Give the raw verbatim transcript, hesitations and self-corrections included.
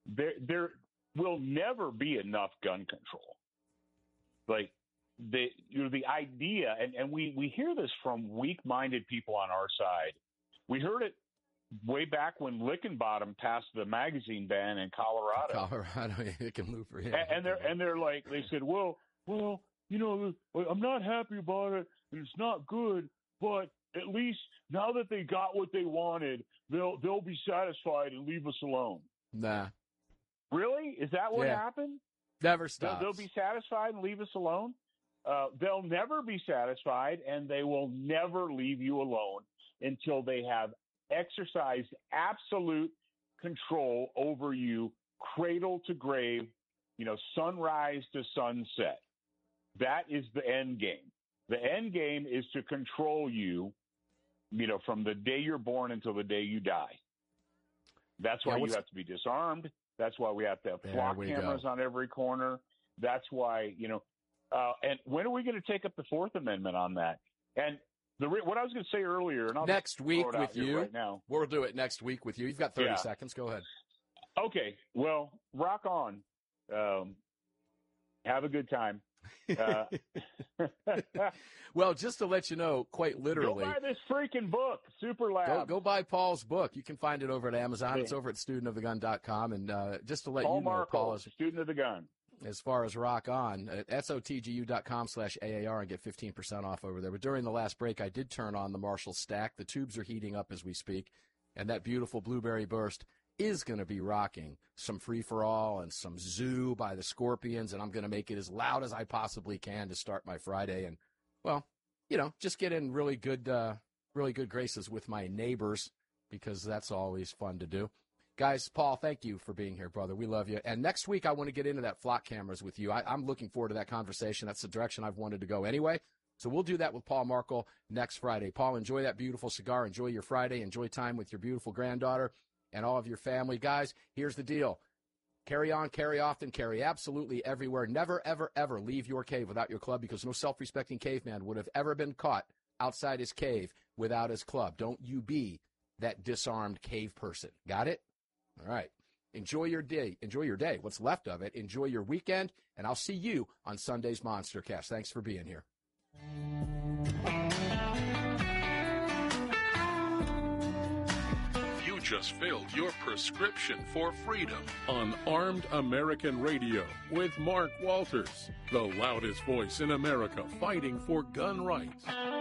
there there will never be enough gun control. Like the you know the idea, and, and we, we hear this from weak-minded people on our side. We heard it way back when Lickenbottom passed the magazine ban in Colorado. Colorado, Hickenlooper, yeah. And, and they're and they're like, they said, well, well, you know, I'm not happy about it, and it's not good, but at least now that they got what they wanted, they'll they'll be satisfied and leave us alone. Nah. Really? Is that what yeah. happened? Never stops. They'll, they'll be satisfied and leave us alone? Uh, they'll never be satisfied, and they will never leave you alone until they have exercised absolute control over you, cradle to grave, you know, sunrise to sunset. That is the end game. The end game is to control you, you know, from the day you're born until the day you die. That's why yeah, you have to be disarmed. That's why we have to have flock cameras go. on every corner. That's why, you know, uh, and when are we going to take up the Fourth Amendment on that? And the what I was going to say earlier, and I'll next week with you. Right now. We'll do it next week with you. You've got thirty yeah. seconds. Go ahead. Okay. Well, rock on. Um, have a good time. Uh, well, just to let you know, quite literally, go buy this freaking book, Super Lab. Go, go buy Paul's book. You can find it over at Amazon. It's over at student of the gun dot com. And uh, just to let Paul you know, Markle, Paul is student of the gun. As far as rock on, at S O T G U dot com slash A A R and get fifteen percent off over there. But during the last break, I did turn on the Marshall stack. The tubes are heating up as we speak, and that beautiful Blueberry Burst is going to be rocking some free-for-all and some Zoo by the Scorpions, and I'm going to make it as loud as I possibly can to start my Friday. And, well, you know, just get in really good, uh, really good graces with my neighbors because that's always fun to do. Guys, Paul, thank you for being here, brother. We love you. And next week I want to get into that flock cameras with you. I, I'm looking forward to that conversation. That's the direction I've wanted to go anyway. So we'll do that with Paul Markle next Friday. Paul, enjoy that beautiful cigar. Enjoy your Friday. Enjoy time with your beautiful granddaughter and all of your family. Guys, here's the deal. Carry on, carry often, carry absolutely everywhere. Never, ever, ever leave your cave without your club because no self-respecting caveman would have ever been caught outside his cave without his club. Don't you be that disarmed cave person. Got it? All right. Enjoy your day. Enjoy your day. What's left of it. Enjoy your weekend. And I'll see you on Sunday's Monster Cast. Thanks for being here. You just filled your prescription for freedom on Armed American Radio with Mark Walters, the loudest voice in America fighting for gun rights.